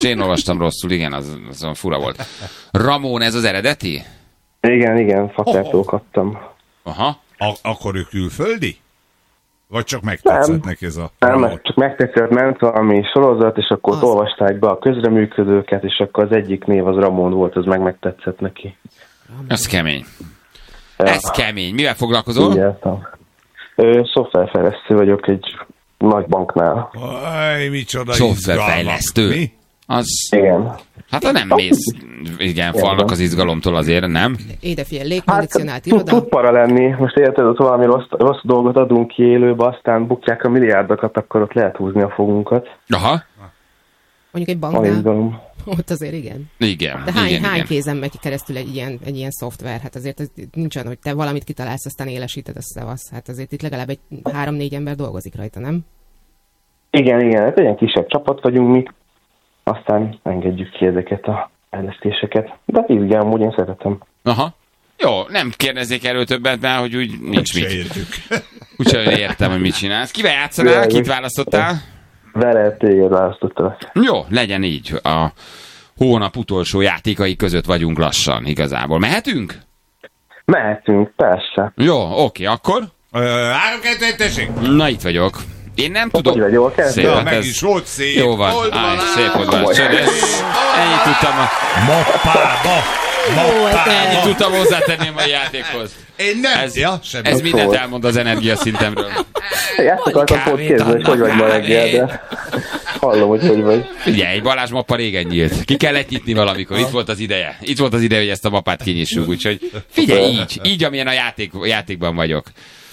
Én olvastam rosszul, igen, az fura volt. Ramón, ez az eredeti? Igen, Fatertól kaptam. Aha. Akkor ő külföldi? Vagy csak megtetszett neki ez a... Nem, csak megtetszett, ment valami sorozat, és akkor ott olvasták be a közreműködőket, és akkor az egyik név az Ramón volt, az megtetszett neki. Ez kemény. Ja. Ez kemény. Mivel foglalkozol? Igen. Szoftverfejlesztő vagyok egy nagy banknál. Micsoda szoftverfejlesztő. Mi? Az... Igen. Hát nem mész, igen, falnak az izgalomtól azért, nem? Éde figyelj, légkondicionált iroda. Tud para lenni. Most érted, hogy valami rossz dolgot adunk ki élőbe, aztán bukják a milliárdokat, akkor ott lehet húzni a fogunkat. Aha. Mondjuk egy banknál. Ott azért igen. Igen. De hány kézen megy keresztül egy ilyen szoftver? Hát azért ez nincs olyan, hogy te valamit kitalálsz, aztán élesíted, azt szevasz. Hát azért itt legalább egy 3-4 ember dolgozik rajta, nem? Igen, hát egy ilyen kisebb csapat vagyunk mi. Aztán engedjük ki ezeket a fejlesztéseket. De igen, amúgy én szeretem. Aha. Jó, nem kérdezzék erről többet, mert hogy úgy nincs mit. Úgyhogy értem, hogy mit csinálsz. Kivel játszanál? Kit választottál? Vele téged választottalak. Jó, legyen így. A hónap utolsó játékai között vagyunk lassan, igazából. Mehetünk? Mehetünk, persze. Jó, oké, akkor? 3-2-1, tessék! Na, itt vagyok. Én nem tudom. Hogy vagy, jól kezdve? Ja, meg is volt szép. Jó van. Szép volt. Ennyit tudtam Mappába. Ennyit tudtam hozzátenni a mai játékhoz. Én nem. Ez mindent elmond az energiaszintemről. Ezt akartam pont kérdezni, hogy vagy ma reggel, de hallom, hogy vagy. Figyelj, Balázs mappa régen nyílt. Ki kellett nyitni valamikor. Itt volt az ideje. Itt volt az ideje, hogy ezt a mappát kinyissuk. Úgyhogy figyelj, így amilyen a játékban vagyok.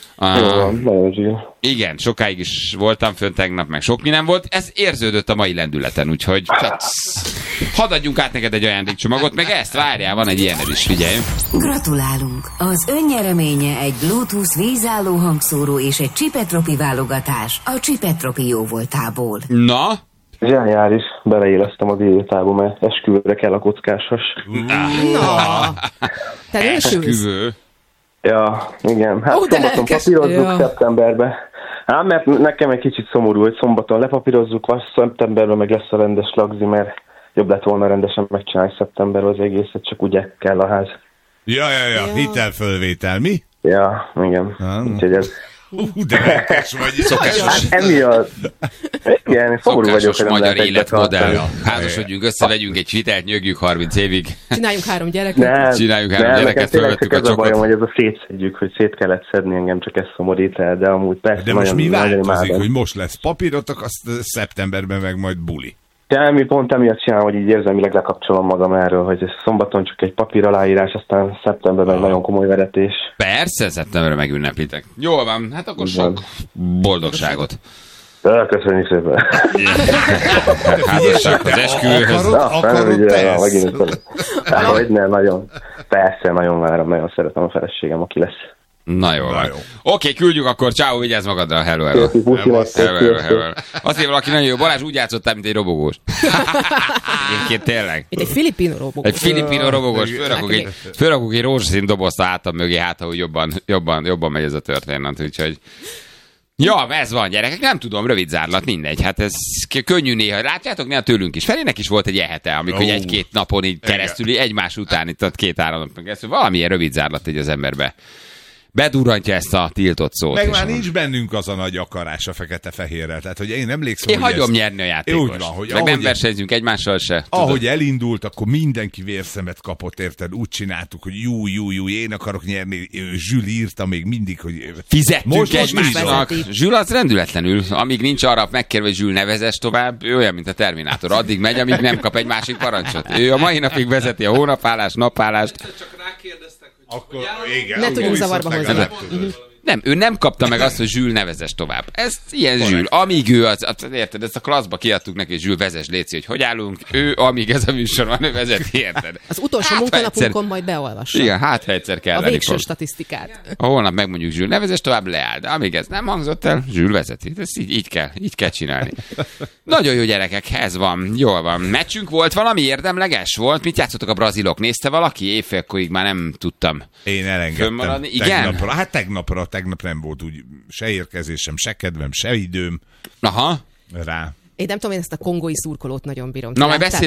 Igen, sokáig is voltam fönn tegnap, meg sok minden volt. Ez érződött a mai lendületen, úgyhogy hadd adjunk át neked egy ajándékcsomagot, meg ezt várjál, van egy ilyened is, figyelj. Gratulálunk! Az önnyereménye egy Bluetooth vízálló hangszóró és egy Csipetropi válogatás a Csipetropi jóvoltából. Na? Zseniális, beleéreztem az életába, mert esküvőre kell a kockásas. Na! Te esküvő? Ja, igen. Hát szombaton papírozzuk szeptemberbe. Ám, mert nekem egy kicsit szomorú, hogy szombaton lepapírozzuk, vagy szeptemberben meg lesz a rendes lagzi, mert jobb lett volna rendesen megcsinálni szeptemberben az egészet, csak ugye kell a ház. Ja. Hitelfölvétel, mi? Ja, igen. Úgyhogy ez... de lelkes vagy. Szokásos. Hát emiatt. Igen, szomorú vagyok, hogy magyar életmodell. Házasodjunk össze, vegyünk egy hitelt, nyögjük 30 évig. Csináljunk 3 gyereket. Csináljunk 3 gyereket, fölvettük a csokot. Ez a bajom, hogy ez a szétszedjük, hogy szét kellett szedni, engem csak ez szomorít el, de amúgy persze. De most mi változik, hogy most lesz papírotok, azt szeptemberben meg majd buli. Mi pont emiatt csinálom, hogy így érzelmileg lekapcsolom magam erről, hogy szombaton csak egy papír aláírás, aztán szeptemberben nagyon komoly veretés. Persze, szeptemberben megünneplitek. Jól van, hát akkor sok boldogságot. Köszönjük szépen. Házassághoz, esküvőhöz. Hogy nem, nagyon. Persze, nagyon várom, nagyon szeretem a feleségem, aki lesz. Na jó. Oké, küldjük akkor, ciao, vigyázz magadra, hello. Azt éve valaki nagyon jó, Balázs úgy játszottál, mint egy robogós. Egyébként tényleg. Mint egy filipino robogós. Egy filipino robogós, fölrakok egy rózsaszín dobozt a hátam mögé, hát ahogy jobban megy ez a történet, úgyhogy... Ja, ez van, gyerekek, nem tudom, rövid zárlat, mindegy. Hát ez könnyű néha. Látjátok, néha tőlünk is. Felének is volt egy hete, amikor 1-2 napon így keresztül, egymás után itt 2-3 napon keresztül. Valamilyen rövid zárlat egy az emberbe. Bedurrantja ezt a tiltott szót. Meg már nincs bennünk az a nagy akarás a fekete-fehérrel. Tehát, hogy én emlékszem, én hagyom nyerni a játékos. Úgy van, hogy meg nem versenyzünk egymással se. Ahogy elindult, akkor mindenki vérszemet kapott, érted? Úgy csináltuk, hogy jó, én akarok nyerni. Zsül írta még mindig, hogy... Fizettünk egymásnak. Zsül az rendületlenül. Amíg nincs arra megkérve, hogy Zsül ne vezess tovább, ő olyan, mint a Terminátor. Addig megy, amíg nem kap egy másik parancsot. Ő a mai napig vezeti a hónapállást, napállást. Csak rákérdeztek, hogy akkor igen, ne tudjunk zavarba hozni. Nem, ő nem kapta meg azt, hogy Zsül ne vezess tovább. Ez ilyen Zsül. Amíg ő érted, ezt a klasszba kiadtuk neki, hogy Zsül vezess, léci, hogy hogy ő, amíg ez a műsor van, ő vezeti, érted? Az utolsó munkanapunkon majd beolvassa. Igen, hát ha egyszer kell. A végső statisztikát. A holnap megmondjuk Zsül, ne vezess tovább, leáll. De amíg ez nem hangzott el, Zsül vezeti. Ez így kell csinálni. Nagyon jó gyerekek, ez van, jól van. Meccsünk volt valami érdemleges volt? Mit játszottak a brazilok? Nézte valaki? Éjfélkorig már nem tudtam. Én elengedtem. Igen? Tegnap nem volt úgy se érkezésem, se kedvem, se időm. Aha. Rá. Én nem tudom, én ezt a kongói szurkolót nagyon bírom. Na, majd